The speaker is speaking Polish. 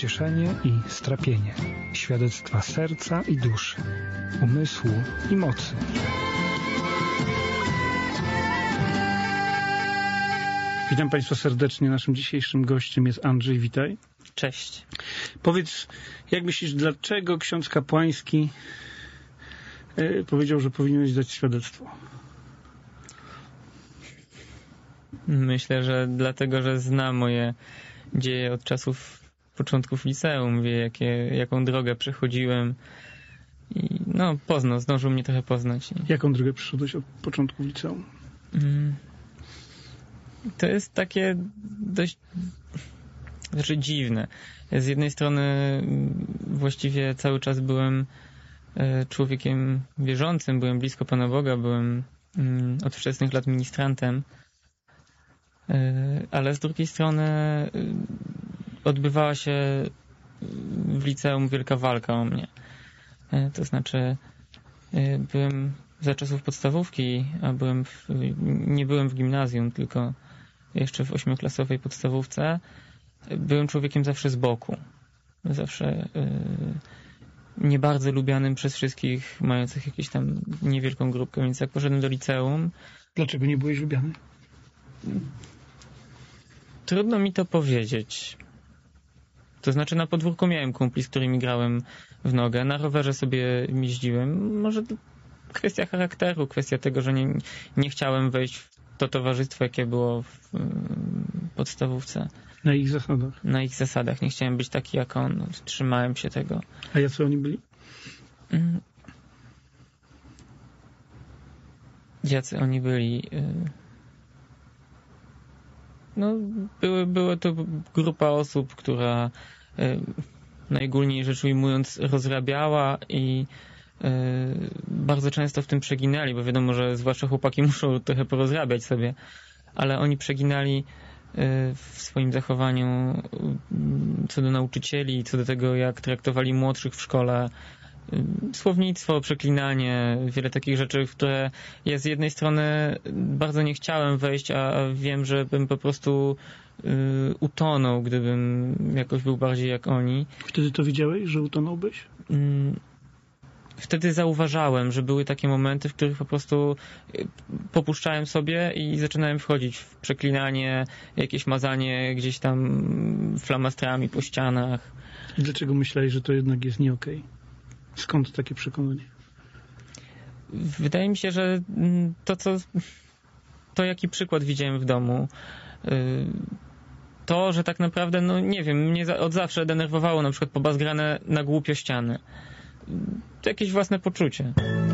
pocieszenie i strapienie, świadectwa serca i duszy, umysłu i mocy. Witam Państwa serdecznie. Naszym dzisiejszym gościem jest Andrzej. Witaj. Cześć. Powiedz, jak myślisz, dlaczego ksiądz kapłański powiedział, że powinieneś dać świadectwo? Myślę, że dlatego, że zna moje dzieje od czasów początków liceum, wie jaką drogę przechodziłem i zdążył mnie trochę poznać. Jaką drogę przeszedłeś od początku liceum? To jest takie dość dziwne. Z jednej strony właściwie cały czas byłem człowiekiem wierzącym, byłem blisko Pana Boga, byłem od wczesnych lat ministrantem, ale z drugiej strony odbywała się w liceum wielka walka o mnie. To znaczy byłem za czasów podstawówki, a nie byłem w gimnazjum, tylko jeszcze w 8-klasowej podstawówce. Byłem człowiekiem zawsze z boku. Zawsze nie bardzo lubianym przez wszystkich, mających jakąś tam niewielką grupkę, więc jak poszedłem do liceum... Dlaczego nie byłeś lubiany? Trudno mi to powiedzieć. To znaczy na podwórku miałem kumpli, z którymi grałem w nogę, na rowerze sobie jeździłem. Może to kwestia charakteru, kwestia tego, że nie chciałem wejść w to towarzystwo, jakie było w podstawówce. Na ich zasadach? Na ich zasadach. Nie chciałem być taki jak on. Trzymałem się tego. A jacy oni byli? Jacy oni byli? Była to grupa osób, która najogólniej rzecz ujmując rozrabiała i bardzo często w tym przeginali, bo wiadomo, że zwłaszcza chłopaki muszą trochę porozrabiać sobie, ale oni przeginali w swoim zachowaniu co do nauczycieli, co do tego, jak traktowali młodszych w szkole. Słownictwo, przeklinanie, wiele takich rzeczy, w które ja z jednej strony bardzo nie chciałem wejść, a wiem, że bym po prostu utonął, gdybym jakoś był bardziej jak oni. Wtedy to widziałeś, że utonąłbyś? Wtedy zauważałem, że były takie momenty, w których po prostu popuszczałem sobie i zaczynałem wchodzić w przeklinanie, jakieś mazanie gdzieś tam flamastrami po ścianach. Dlaczego myślałeś, że to jednak jest nie okej? Skąd takie przekonanie? Wydaje mi się, że to jaki przykład widziałem w domu, to, że tak naprawdę, nie wiem, mnie od zawsze denerwowało na przykład pobazgrane na głupio ściany. To jakieś własne poczucie.